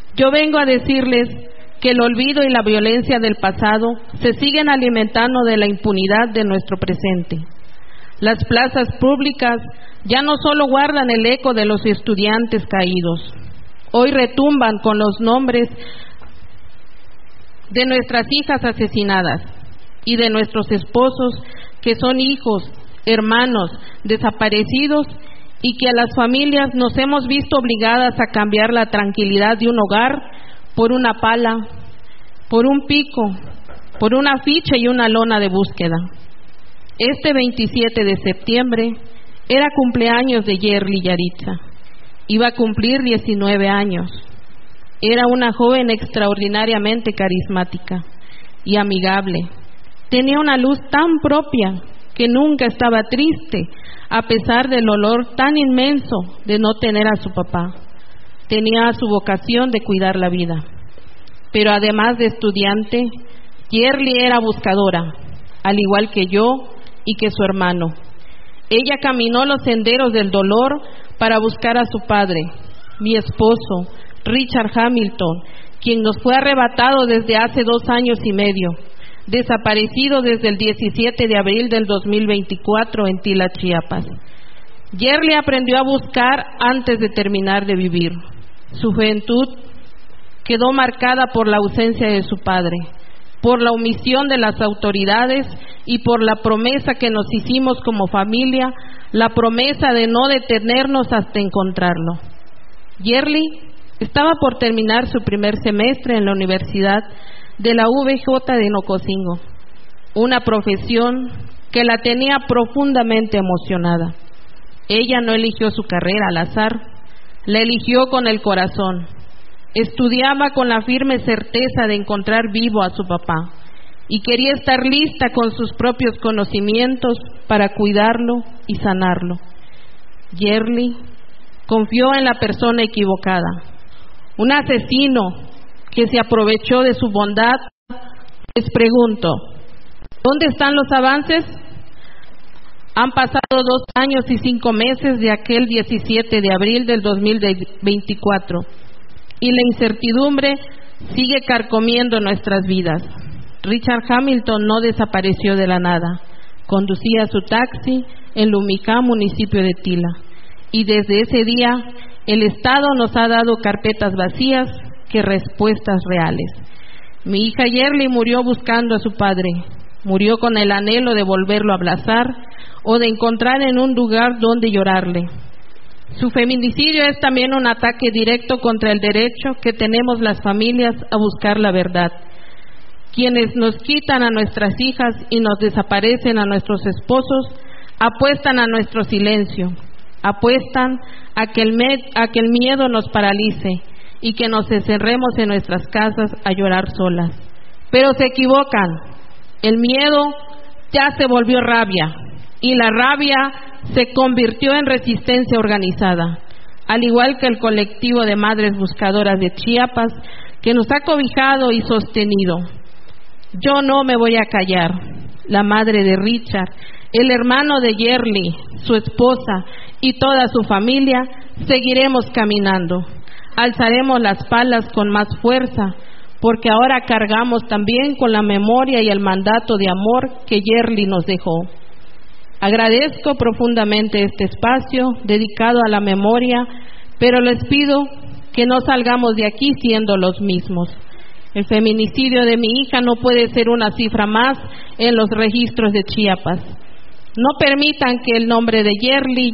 Yo vengo a decirles que el olvido y la violencia del pasado se siguen alimentando de la impunidad de nuestro presente. Las plazas públicas ya no solo guardan el eco de los estudiantes caídos, hoy retumban con los nombres de nuestras hijas asesinadas y de nuestros esposos que son hijos, hermanos, desaparecidos, y que a las familias nos hemos visto obligadas a cambiar la tranquilidad de un hogar por una pala, por un pico, por un afiche y una lona de búsqueda. Este 27 de septiembre era cumpleaños de Yerli Yaritza. Iba a cumplir 19 años. Era una joven extraordinariamente carismática y amigable. Tenía una luz tan propia que nunca estaba triste, a pesar del dolor tan inmenso de no tener a su papá. Tenía su vocación de cuidar la vida. Pero además de estudiante, Yerli era buscadora, al igual que yo y que su hermano. Ella caminó los senderos del dolor para buscar a su padre, mi esposo, Richard Hamilton, quien nos fue arrebatado desde hace 2 años y medio, desaparecido desde el 17 de abril del 2024 en Tila, Chiapas. Yerli aprendió a buscar antes de terminar de vivir. Su juventud quedó marcada por la ausencia de su padre, por la omisión de las autoridades y por la promesa que nos hicimos como familia, la promesa de no detenernos hasta encontrarlo. Yerli estaba por terminar su primer semestre en la Universidad de la VJ de Nocosingo, una profesión que la tenía profundamente emocionada. Ella no eligió su carrera al azar, la eligió con el corazón. Estudiaba con la firme certeza de encontrar vivo a su papá y quería estar lista con sus propios conocimientos para cuidarlo y sanarlo. Yerli confió en la persona equivocada, un asesino que se aprovechó de su bondad. Les pregunto, ¿dónde están los avances? Han pasado 2 años y 5 meses de aquel 17 de abril del 2024 y la incertidumbre sigue carcomiendo nuestras vidas. Richard Hamilton no desapareció de la nada. Conducía su taxi en Lumicá, municipio de Tila, y desde ese día el Estado nos ha dado carpetas vacías que respuestas reales. Mi hija Yerli murió buscando a su padre, murió con el anhelo de volverlo a abrazar o de encontrar en un lugar donde llorarle. Su feminicidio es también un ataque directo contra el derecho que tenemos las familias a buscar la verdad. Quienes nos quitan a nuestras hijas y nos desaparecen a nuestros esposos apuestan a nuestro silencio, apuestan a que el miedo nos paralice y que nos encerremos en nuestras casas a llorar solas. Pero se equivocan. El miedo ya se volvió rabia y la rabia se convirtió en resistencia organizada, al igual que el colectivo de madres buscadoras de Chiapas que nos ha cobijado y sostenido. Yo no me voy a callar. La madre de Richard, el hermano de Yerli, su esposa y toda su familia, seguiremos caminando. Alzaremos las palas con más fuerza, porque ahora cargamos también con la memoria y el mandato de amor que Yerli nos dejó. Agradezco profundamente este espacio dedicado a la memoria, pero les pido que no salgamos de aquí siendo los mismos. El feminicidio de mi hija no puede ser una cifra más en los registros de Chiapas. No permitan que el nombre de Yerli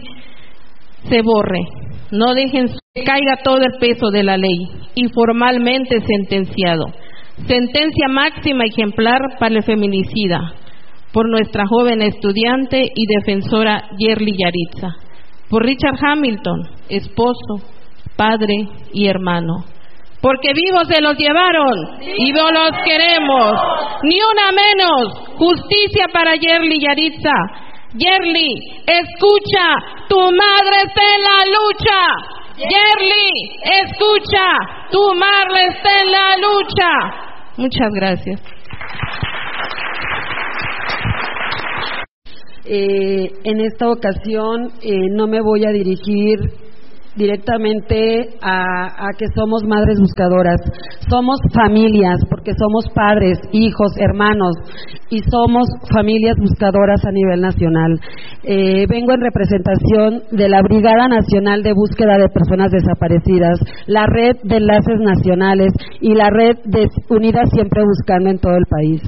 se borre. No dejen que caiga todo el peso de la ley y formalmente sentenciado. Sentencia máxima ejemplar para el feminicida por nuestra joven estudiante y defensora Yerli Yaritza. Por Richard Hamilton, esposo, padre y hermano. Porque vivos se los llevaron y vivos los queremos. Ni una menos. Justicia para Yerli Yaritza. Yerli, escucha, tu madre está en la lucha. Yerli, escucha, tu madre está en la lucha. Muchas gracias. En esta ocasión no me voy a dirigir directamente a que somos madres buscadoras. Somos familias, porque somos padres, hijos, hermanos, y somos familias buscadoras a nivel nacional. Vengo en representación de la Brigada Nacional de Búsqueda de Personas Desaparecidas, la Red de Enlaces Nacionales y la Red de Unidas Siempre Buscando en todo el país.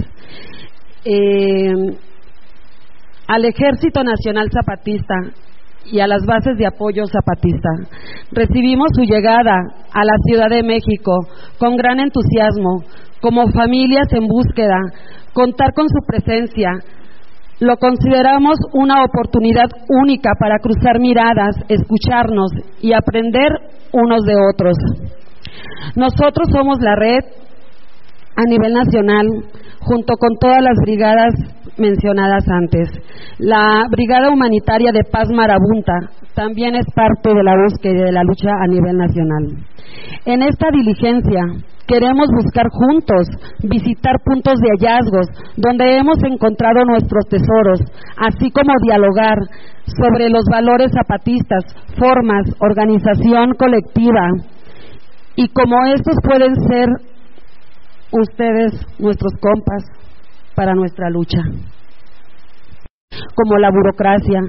Al Ejército Nacional Zapatista y a las bases de apoyo zapatista. Recibimos su llegada a la Ciudad de México con gran entusiasmo, como familias en búsqueda. Contar con su presencia lo consideramos una oportunidad única para cruzar miradas, escucharnos y aprender unos de otros. Nosotros somos la red a nivel nacional, junto con todas las brigadas mencionadas antes. La Brigada Humanitaria de Paz Marabunta también es parte de la búsqueda y de la lucha a nivel nacional. En esta diligencia queremos buscar juntos, visitar puntos de hallazgos donde hemos encontrado nuestros tesoros, así como dialogar sobre los valores zapatistas, formas, organización colectiva, y como estos pueden ser ustedes, nuestros compas, para nuestra lucha, como la burocracia,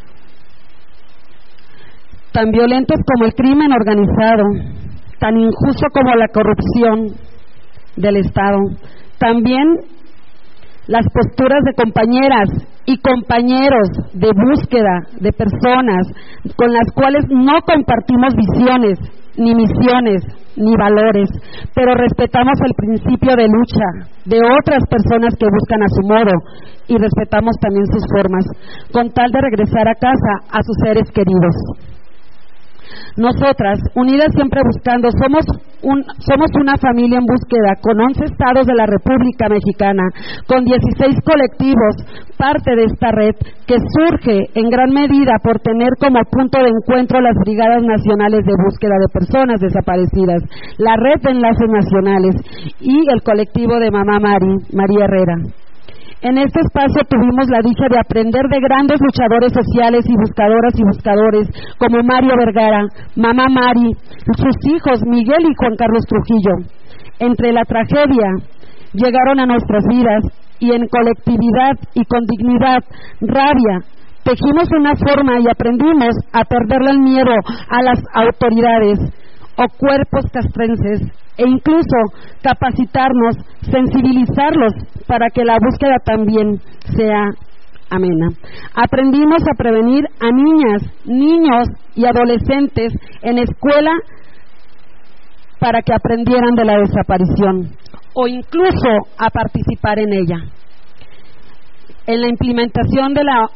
tan violentos como el crimen organizado, tan injusto como la corrupción del Estado, también las posturas de compañeras y compañeros de búsqueda de personas con las cuales no compartimos visiones, ni misiones, ni valores, pero respetamos el principio de lucha de otras personas que buscan a su modo y respetamos también sus formas, con tal de regresar a casa a sus seres queridos. Nosotras, Unidas Siempre Buscando, somos una familia en búsqueda con 11 estados de la República Mexicana, con 16 colectivos, parte de esta red que surge en gran medida por tener como punto de encuentro las Brigadas Nacionales de Búsqueda de Personas Desaparecidas, la Red de Enlaces Nacionales y el colectivo de Mamá María Herrera. En este espacio tuvimos la dicha de aprender de grandes luchadores sociales y buscadores como Mario Vergara, Mamá Mari, sus hijos Miguel y Juan Carlos Trujillo. Entre la tragedia llegaron a nuestras vidas y en colectividad y con dignidad, rabia, tejimos una forma y aprendimos a perderle el miedo a las autoridades o cuerpos castrenses, e incluso capacitarnos, sensibilizarlos para que la búsqueda también sea amena. Aprendimos a prevenir a niñas, niños y adolescentes en escuela para que aprendieran de la desaparición o incluso a participar en ella. En la implementación de la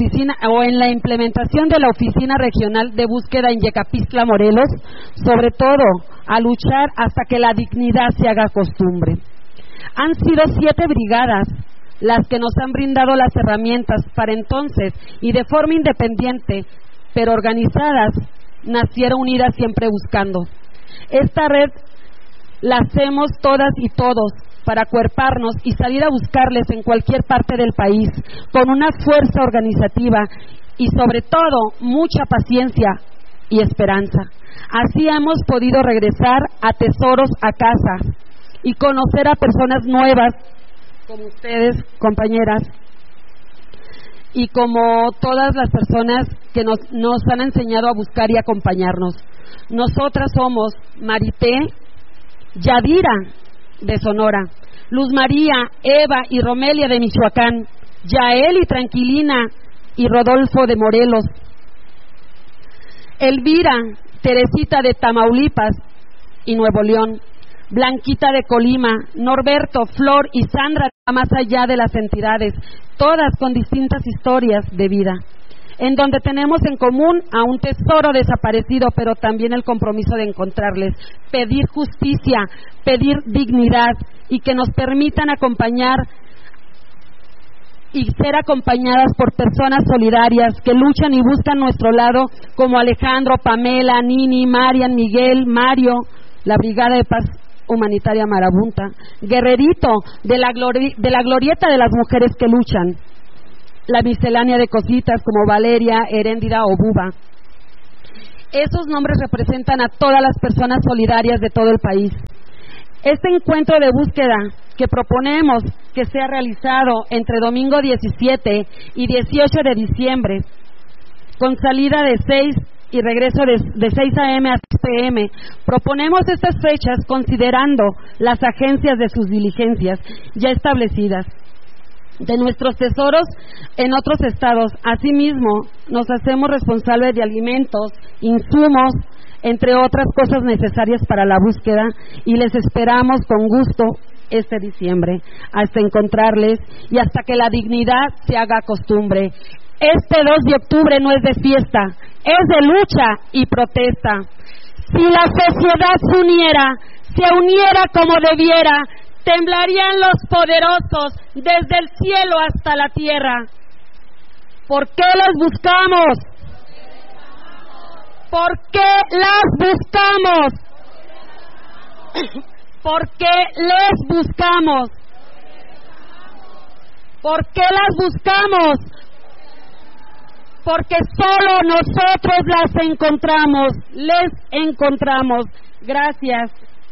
oficina regional de búsqueda en Yecapixtla, Morelos, sobre todo a luchar hasta que la dignidad se haga costumbre. Han sido 7 brigadas las que nos han brindado las herramientas para entonces, y de forma independiente pero organizadas, nacieron Unidas Siempre Buscando. Esta red la hacemos todas y todos para acuerparnos y salir a buscarles en cualquier parte del país, con una fuerza organizativa y sobre todo mucha paciencia y esperanza. Así hemos podido regresar a tesoros a casa y conocer a personas nuevas como ustedes, compañeras, y como todas las personas que nos han enseñado a buscar y acompañarnos. Nosotras somos Marité, Yadira de Sonora, Luz María, Eva y Romelia de Michoacán, Yael y Tranquilina y Rodolfo de Morelos, Elvira, Teresita de Tamaulipas y Nuevo León, Blanquita de Colima, Norberto, Flor y Sandra, más allá de las entidades, todas con distintas historias de vida, en donde tenemos en común a un tesoro desaparecido, pero también el compromiso de encontrarles, pedir justicia, pedir dignidad y que nos permitan acompañar y ser acompañadas por personas solidarias que luchan y buscan nuestro lado, como Alejandro, Pamela, Nini, Marian, Miguel, Mario, la Brigada de Paz Humanitaria Marabunta, Guerrerito de la Glorieta de las Mujeres que Luchan, la miscelánea de cositas como Valeria, Heréndida o Buba. Esos nombres representan a todas las personas solidarias de todo el país. Este encuentro de búsqueda que proponemos que sea realizado entre domingo 17 y 18 de diciembre, con salida de 6 y regreso de 6 a.m. a 6 p.m., proponemos estas fechas considerando las agencias de sus diligencias ya establecidas de nuestros tesoros en otros estados. Asimismo, nos hacemos responsables de alimentos, insumos, entre otras cosas necesarias para la búsqueda, y les esperamos con gusto este diciembre, hasta encontrarles y hasta que la dignidad se haga costumbre. Este 2 de octubre no es de fiesta, es de lucha y protesta. Si la sociedad se uniera como debiera, temblarían los poderosos desde el cielo hasta la tierra. ¿Por qué las buscamos? ¿Por qué las buscamos? ¿Por qué les buscamos? ¿Por qué las buscamos? Porque solo nosotros las encontramos, les encontramos. Gracias.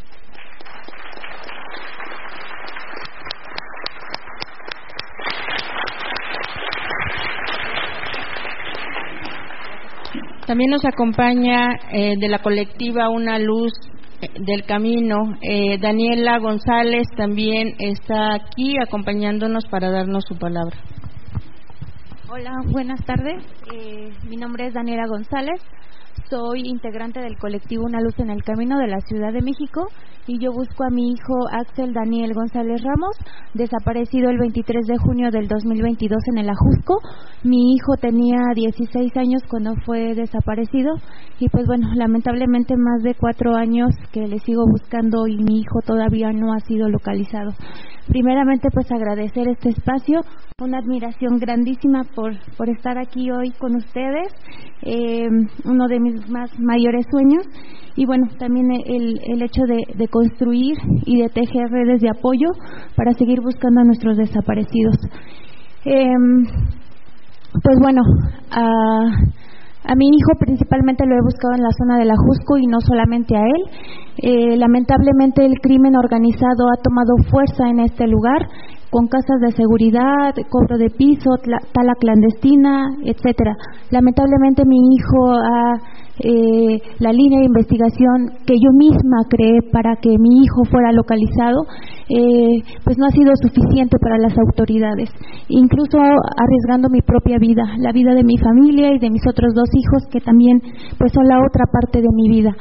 También nos acompaña de la colectiva Una Luz del Camino, Daniela González también está aquí acompañándonos para darnos su palabra. Hola, buenas tardes. Mi nombre es Daniela González. Soy integrante del colectivo Una Luz en el Camino de la Ciudad de México y yo busco a mi hijo Axel Daniel González Ramos, desaparecido el 23 de junio del 2022 en el Ajusco. Mi hijo tenía 16 años cuando fue desaparecido y pues bueno, lamentablemente más de 4 años que le sigo buscando y mi hijo todavía no ha sido localizado. Primeramente pues agradecer este espacio, una admiración grandísima por estar aquí hoy con ustedes, uno de mis más mayores sueños, y bueno, también el hecho de construir y de tejer redes de apoyo para seguir buscando a nuestros desaparecidos. Pues bueno, a mi hijo principalmente lo he buscado en la zona del Ajusco y no solamente a él. Lamentablemente el crimen organizado ha tomado fuerza en este lugar, con casas de seguridad, cobro de piso, tala clandestina, etcétera. Lamentablemente mi hijo la línea de investigación que yo misma creé para que mi hijo fuera localizado, pues no ha sido suficiente para las autoridades, incluso arriesgando mi propia vida, la vida de mi familia y de mis otros 2 hijos que también pues son la otra parte de mi vida.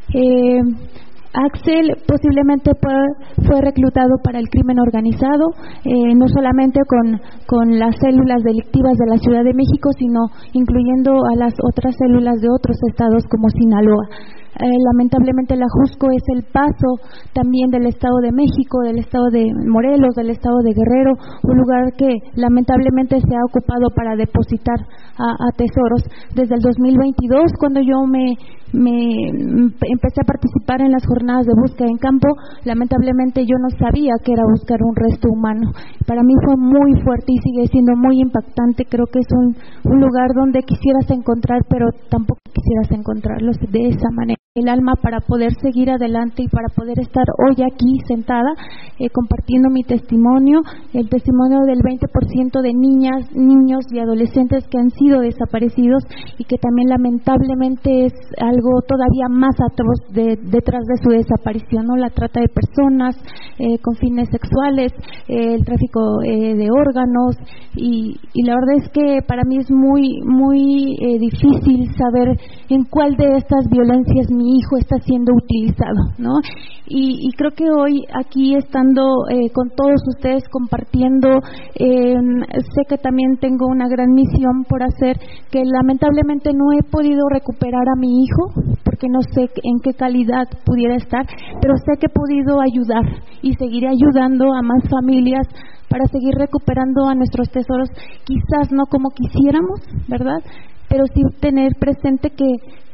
Axel posiblemente fue reclutado para el crimen organizado, no solamente con las células delictivas de la Ciudad de México, sino incluyendo a las otras células de otros estados como Sinaloa. Lamentablemente el Ajusco es el paso también del Estado de México, del Estado de Morelos, del Estado de Guerrero, un lugar que lamentablemente se ha ocupado para depositar a tesoros. Desde el 2022, cuando yo me empecé a participar en las jornadas de búsqueda en campo, lamentablemente yo no sabía que era buscar un resto humano. Para mí fue muy fuerte y sigue siendo muy impactante. Creo que es un lugar donde quisieras encontrar, pero tampoco quisieras encontrarlos de esa manera. El alma para poder seguir adelante y para poder estar hoy aquí sentada compartiendo mi testimonio, el testimonio del 20% de niñas, niños y adolescentes que han sido desaparecidos y que también lamentablemente es algo todavía más atroz detrás de su desaparición, ¿no? La trata de personas con fines sexuales, el tráfico de órganos y la verdad es que para mí es muy difícil saber en cuál de estas violencias mi hijo está siendo utilizado, ¿no? Y creo que hoy aquí estando con todos ustedes compartiendo, sé que también tengo una gran misión por hacer, que lamentablemente no he podido recuperar a mi hijo porque no sé en qué calidad pudiera estar, pero sé que he podido ayudar y seguiré ayudando a más familias para seguir recuperando a nuestros tesoros, quizás no como quisiéramos, ¿verdad? Pero sí tener presente que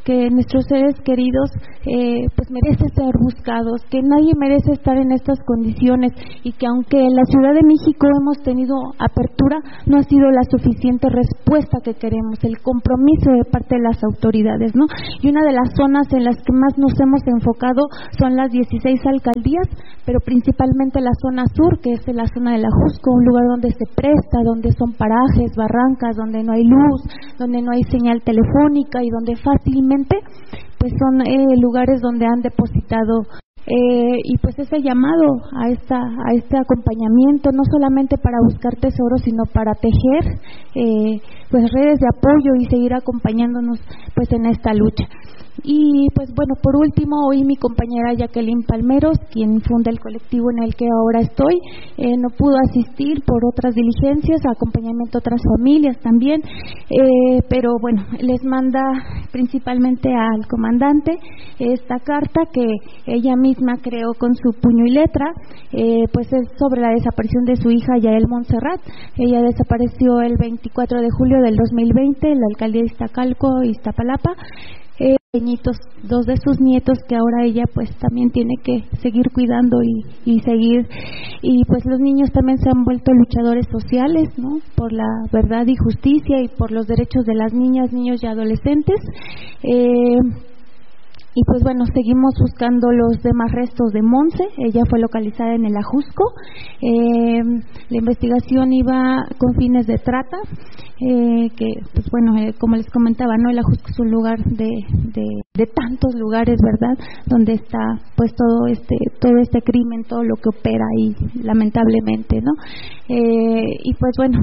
que nuestros seres queridos pues merecen ser buscados, que nadie merece estar en estas condiciones, y que aunque en la Ciudad de México hemos tenido apertura, no ha sido la suficiente respuesta que queremos, el compromiso de parte de las autoridades, ¿no? Y una de las zonas en las que más nos hemos enfocado son las 16 alcaldías, pero principalmente la zona sur, que es la zona de la Ajusco, un lugar donde se presta, donde son parajes, barrancas, donde no hay luz, donde no hay señal telefónica y donde fácilmente pues son lugares donde han depositado y pues ese llamado a este acompañamiento, no solamente para buscar tesoros, sino para tejer pues redes de apoyo y seguir acompañándonos pues en esta lucha. Y pues bueno, por último, hoy mi compañera Jacqueline Palmeros, quien funda el colectivo en el que ahora estoy, no pudo asistir por otras diligencias, acompañamiento a otras familias también, pero bueno, les manda principalmente al comandante esta carta que ella misma creó con su puño y letra, pues es sobre la desaparición de su hija Yael Montserrat. Ella desapareció el 24 de julio del 2020 en la alcaldía de Iztacalco, Iztapalapa. Dos de sus nietos que ahora ella pues también tiene que seguir cuidando y seguir, y pues los niños también se han vuelto luchadores sociales, ¿no? Por la verdad y justicia y por los derechos de las niñas, niños y adolescentes. Y pues bueno, seguimos buscando los demás restos de Monse. Ella fue localizada en el Ajusco. La investigación iba con fines de trata, que pues bueno, como les comentaba, no, el Ajusco es un lugar de tantos lugares, ¿verdad?, donde está pues todo este crimen, todo lo que opera ahí, lamentablemente, ¿no? Y pues bueno,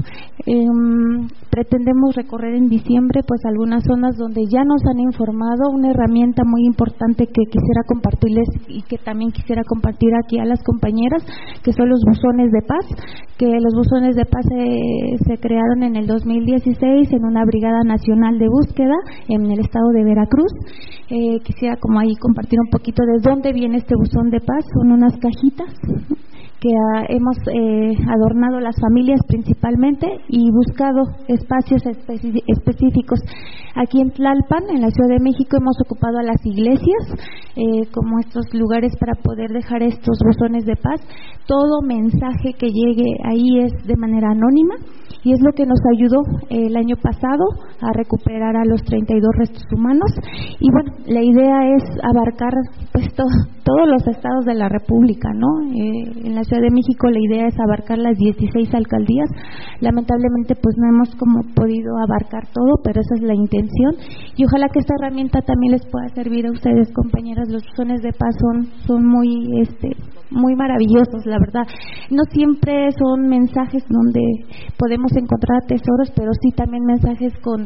pretendemos recorrer en diciembre pues algunas zonas donde ya nos han informado. Una herramienta muy importante que quisiera compartirles y que también quisiera compartir aquí a las compañeras, que son los buzones de paz, que los buzones de paz se crearon en el 2016 en una brigada nacional de búsqueda en el estado de Veracruz. Quisiera como ahí compartir un poquito de dónde viene este buzón de paz. Son unas cajitas que hemos adornado las familias principalmente y buscado espacios específicos. Aquí en Tlalpan, en la Ciudad de México, hemos ocupado a las iglesias como estos lugares para poder dejar estos buzones de paz. Todo mensaje que llegue ahí es de manera anónima, y es lo que nos ayudó el año pasado a recuperar a los 32 restos humanos. Y bueno, la idea es abarcar pues todos los estados de la República, ¿no? En la Ciudad de México la idea es abarcar las 16 alcaldías. Lamentablemente pues no hemos como podido abarcar todo, pero esa es la intención, y ojalá que esta herramienta también les pueda servir a ustedes, compañeras. Los buzones de paz son muy maravillosos, la verdad. No siempre son mensajes donde podemos encontrar tesoros, pero sí también mensajes con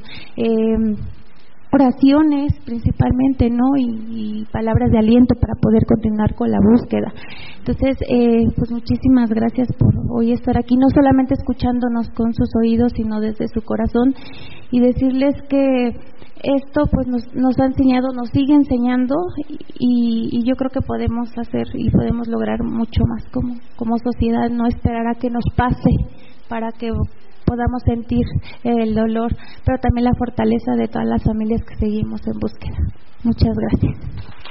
oraciones principalmente, ¿no? Y palabras de aliento para poder continuar con la búsqueda. Entonces, pues muchísimas gracias por hoy estar aquí, no solamente escuchándonos con sus oídos, sino desde su corazón, y decirles que esto pues nos ha enseñado, nos sigue enseñando, y yo creo que podemos hacer y podemos lograr mucho más como sociedad. No esperar a que nos pase para que podamos sentir el dolor, pero también la fortaleza de todas las familias que seguimos en búsqueda. Muchas gracias.